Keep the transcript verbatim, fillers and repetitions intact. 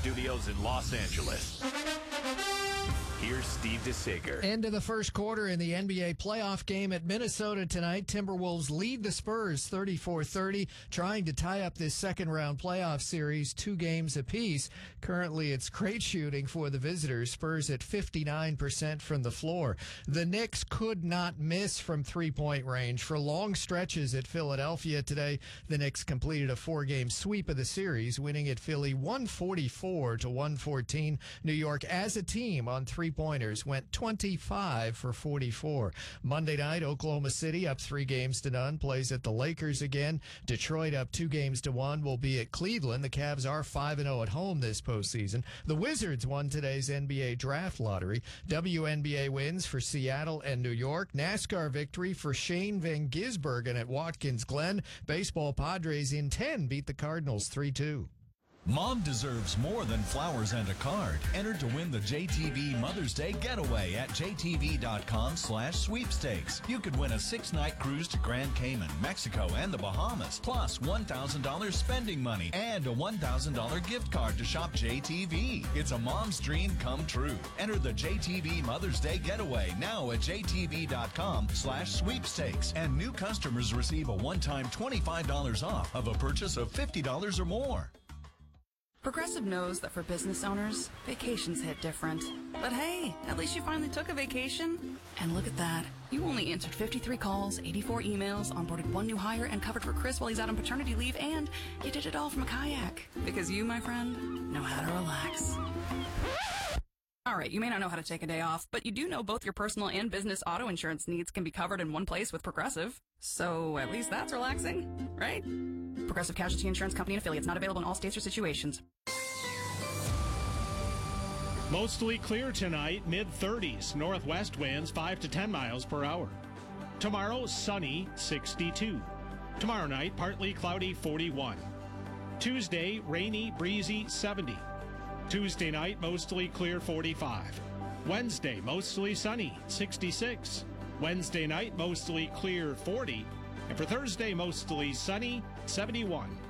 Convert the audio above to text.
studios in Los Angeles. Here's Steve DeSager. End of the first quarter in the N B A playoff game at Minnesota tonight. Timberwolves lead the Spurs thirty-four thirty, trying to tie up this second-round playoff series two games apiece. Currently, it's great shooting for the visitors. Spurs at fifty-nine percent from the floor. The Knicks could not miss from three-point range for long stretches at Philadelphia today. The Knicks completed a four-game sweep of the series, winning at Philly one forty-four to one fourteen. New York, as a team on three pointers, went twenty-five for forty-four. Monday night, Oklahoma City up three games to none, plays at the Lakers again. Detroit up two games to one, will be at Cleveland. The Cavs are five and oh at home this postseason. The Wizards won today's N B A draft lottery. W N B A wins for Seattle and New York. NASCAR victory for Shane Van Gisbergen at Watkins Glen. Baseball, Padres in ten beat the Cardinals three two. Mom deserves more than flowers and a card. Enter to win the J T V Mother's Day Getaway at J T V dot com slash sweepstakes. You could win a six-night cruise to Grand Cayman, Mexico, and the Bahamas, plus one thousand dollars spending money and a one thousand dollars gift card to shop J T V. It's a mom's dream come true. Enter the J T V Mother's Day Getaway now at J T V dot com slash sweepstakes. And new customers receive a one-time twenty-five dollars off of a purchase of fifty dollars or more. Progressive knows that for business owners, vacations hit different. But hey, at least you finally took a vacation. And look at that. You only answered fifty-three calls, eighty-four emails, onboarded one new hire, and covered for Chris while he's out on paternity leave, and you did it all from a kayak. Because you, my friend, know how to relax. All right, you may not know how to take a day off, but you do know both your personal and business auto insurance needs can be covered in one place with Progressive. So at least that's relaxing, right? Progressive Casualty Insurance Company and affiliates, not available in all states or situations. Mostly clear tonight, mid thirties. Northwest winds five to ten miles per hour. Tomorrow, sunny, sixty-two. Tomorrow night, partly cloudy, forty-one. Tuesday, rainy, breezy, seventy. Tuesday night, mostly clear, forty-five. Wednesday, mostly sunny, sixty-six. Wednesday night, mostly clear, forty. And for Thursday, mostly sunny, seventy-one.